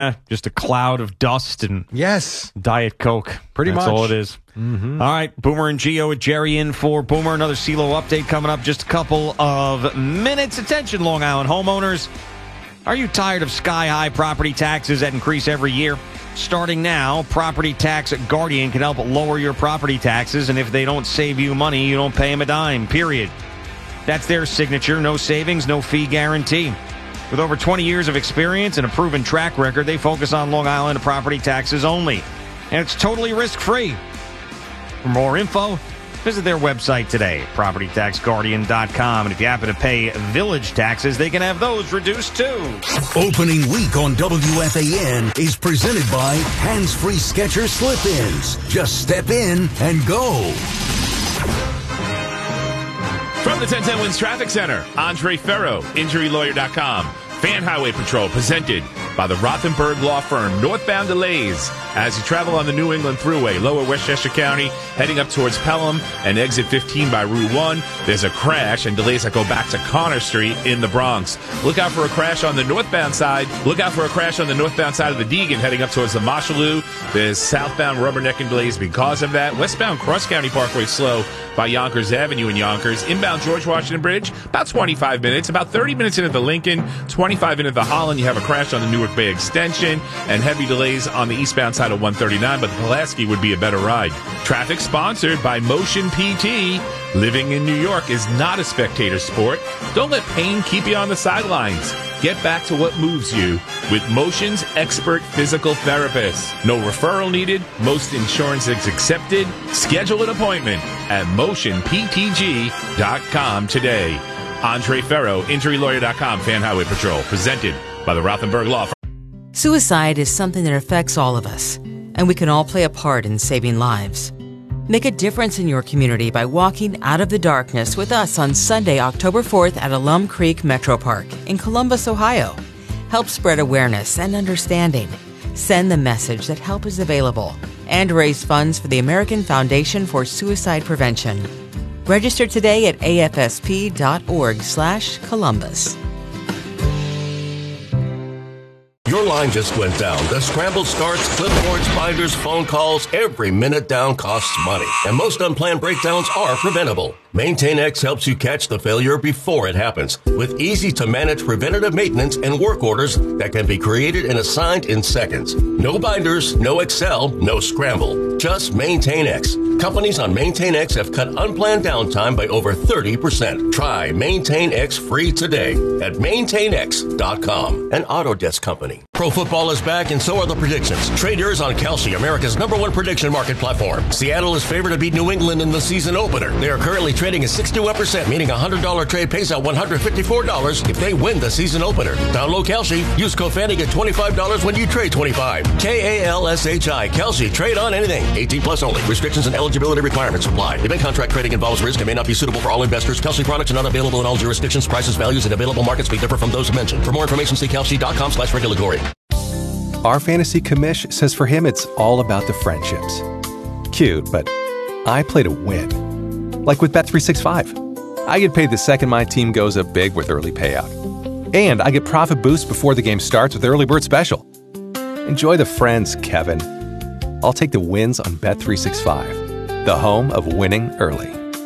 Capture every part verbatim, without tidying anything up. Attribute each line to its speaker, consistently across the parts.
Speaker 1: Eh, just a cloud of dust and
Speaker 2: yes,
Speaker 1: Diet Coke.
Speaker 2: Pretty
Speaker 1: That's
Speaker 2: much.
Speaker 1: all it is.
Speaker 2: Mm-hmm.
Speaker 1: All right, Boomer and Geo with Jerry in for Boomer. Another CeeLo update coming up. Just a couple of minutes. Attention, Long Island homeowners. Are you tired of sky-high property taxes that increase every year? Starting now, Property Tax Guardian can help lower your property taxes, and if they don't save you money, you don't pay them a dime, period. That's their signature. No savings, no fee guarantee. With over twenty years of experience and a proven track record, they focus on Long Island property taxes only. And it's totally risk-free. For more info, visit their website today, property tax guardian dot com. And if you happen to pay village taxes, they can have those reduced too.
Speaker 3: Opening week on W F A N is presented by Hands Free Skechers Slip-Ins. Just step in and go.
Speaker 4: From the ten ten Wins Traffic Center, Andre Ferro, injury lawyer dot com. Fan Highway Patrol presented by the Rothenberg Law Firm. Northbound delays as you travel on the New England Thruway, lower Westchester County, heading up towards Pelham and exit fifteen by Route one. There's a crash and delays that go back to Connor Street in the Bronx. Look out for a crash on the northbound side. Look out for a crash on the northbound side of the Deegan heading up towards the Mosholu. There's southbound rubbernecking delays because of that. Westbound Cross County Parkway slow by Yonkers Avenue in Yonkers. Inbound George Washington Bridge, about twenty-five minutes. About thirty minutes into the Lincoln, twenty-five into the Holland. You have a crash on the Newark Bay Extension and heavy delays on the eastbound side of one thirty-nine, but the Pulaski would be a better ride. Traffic sponsored by Motion P T. Living in New York is not a spectator sport. Don't let pain keep you on the sidelines. Get back to what moves you with Motion's expert physical therapist. No referral needed. Most insurance is accepted. Schedule an appointment at motion p t g dot com today. Andre Ferro, injury lawyer dot com, Fan Highway Patrol, presented by the Rothenberg Law Firm.
Speaker 5: Suicide is something that affects all of us, and we can all play a part in saving lives. Make a difference in your community by walking out of the darkness with us on Sunday, October fourth at Alum Creek Metro Park in Columbus, Ohio. Help spread awareness and understanding. Send the message that help is available and raise funds for the American Foundation for Suicide Prevention. Register today at a f s p dot org slash Columbus.
Speaker 6: Your line just went down. The scramble starts, clipboards, binders, phone calls. Every minute down costs money. And most unplanned breakdowns are preventable. MaintainX helps you catch the failure before it happens with easy-to-manage preventative maintenance and work orders that can be created and assigned in seconds. No binders, no Excel, no scramble. Just MaintainX. Companies on MaintainX have cut unplanned downtime by over thirty percent. Try MaintainX free today at maintain x dot com, an Autodesk company. Pro football is back and so are the predictions. Trade yours on Kalshi, America's number one prediction market platform. Seattle is favored to beat New England in the season opener. They are currently trading at sixty-one percent, meaning a one hundred dollars trade pays out one hundred fifty-four dollars if they win the season opener. Download Kalshi. Use code Fanny, get twenty-five dollars when you trade twenty-five. K A L S H I. Kalshi. Trade on anything. eighteen plus only. Restrictions and eligibility requirements apply. Event contract trading involves risk and may not be suitable for all investors. Kalshi products are not available in all jurisdictions. Prices, values, and available markets may differ from those mentioned. For more information, see kalshi dot com slash regulatory.
Speaker 7: Our fantasy commish says for him it's all about the friendships. Cute, but I play to win. Like with Bet three sixty-five. I get paid the second my team goes up big with early payout. And I get profit boost before the game starts with Early Bird Special. Enjoy the friends, Kevin. I'll take the wins on Bet three sixty-five, the home of winning early.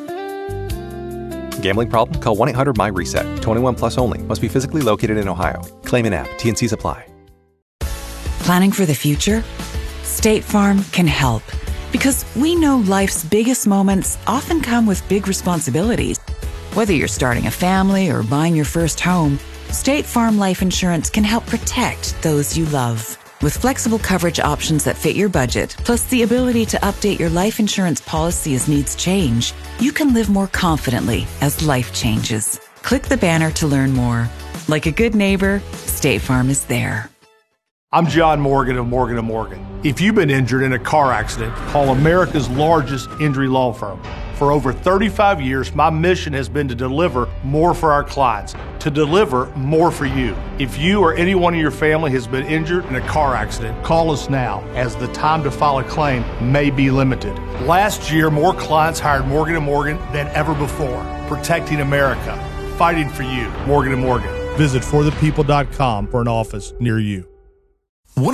Speaker 7: Gambling problem? Call one eight hundred my reset. twenty-one plus only. Must be physically located in Ohio. Claim an app. T N Cs apply.
Speaker 8: Planning for the future? State Farm can help. Because we know life's biggest moments often come with big responsibilities. Whether you're starting a family or buying your first home, State Farm Life Insurance can help protect those you love. With flexible coverage options that fit your budget, plus the ability to update your life insurance policy as needs change, you can live more confidently as life changes. Click the banner to learn more. Like a good neighbor, State Farm is there.
Speaker 9: I'm John Morgan of Morgan and Morgan. If you've been injured in a car accident, call America's largest injury law firm. For over thirty-five years, my mission has been to deliver more for our clients, to deliver more for you. If you or anyone in your family has been injured in a car accident, call us now, as the time to file a claim may be limited. Last year, more clients hired Morgan and Morgan than ever before, protecting America, fighting for you. Morgan and Morgan. Visit for the people dot com for an office near you.